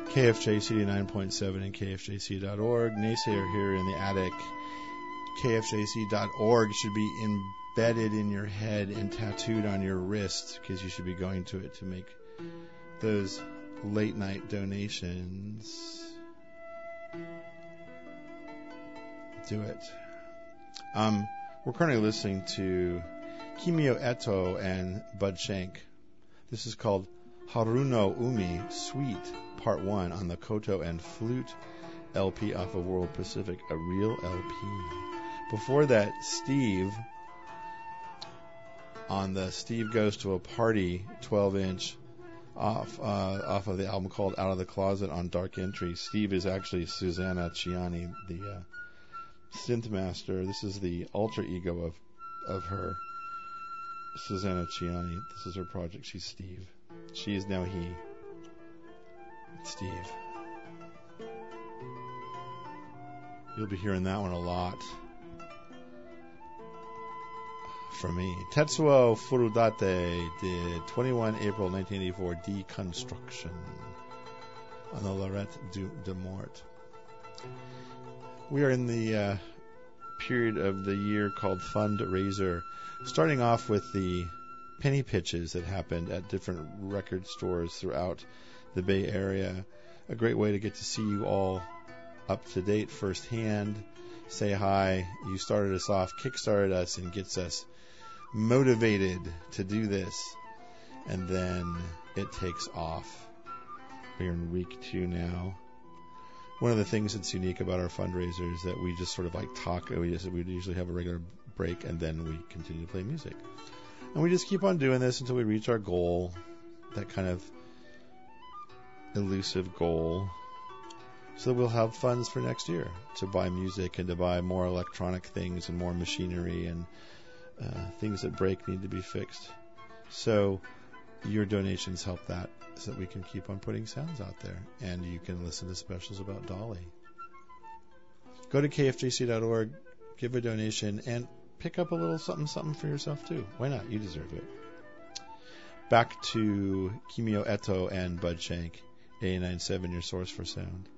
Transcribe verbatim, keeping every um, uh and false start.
K F J C nine point seven and K F J C dot org. Naysayer here in the attic. K F J C dot org should be embedded in your head and tattooed on your wrist, because you should be going to it to make those late night donations. Do it. Um, we're currently listening to Kimio Eto and Bud Shank. This is called Haruno Umi Suite Part one on the Koto and Flute L P off of World Pacific, a real L P. Before that, Steve on the Steve Goes to a Party twelve inch off uh, off of the album called Out of the Closet on Dark Entry. Steve is actually Susanna Ciani, the uh, synth master. This is the alter ego of of her, Susanna Ciani. This is her project. She's Steve. She is now he. Steve. You'll be hearing that one a lot from me. Tetsuo Furudate did twenty-first of April nineteen eighty-four, Deconstruction on the Lorette du, de Mort. We are in the uh, period of the year called Fundraiser, starting off with the penny pitches that happened at different record stores throughout the Bay Area. A great way to get to see you all up to date firsthand. Say hi. You started us off, kickstarted us, and gets us motivated to do this. And then it takes off. We're in week two now. One of the things that's unique about our fundraiser is that we just sort of like talk. We, just, we usually have a regular break, and then we continue to play music. And we just keep on doing this until we reach our goal, that kind of elusive goal, so that we'll have funds for next year to buy music and to buy more electronic things and more machinery and uh, things that break need to be fixed. So your donations help that, so that we can keep on putting sounds out there, and you can listen to specials about Dolly. Go to K F J C dot org, give a donation, and pick up a little something something for yourself too. Why not? You deserve it. Back to Kimio Eto and Bud Shank, eighty-nine point seven, your source for sound.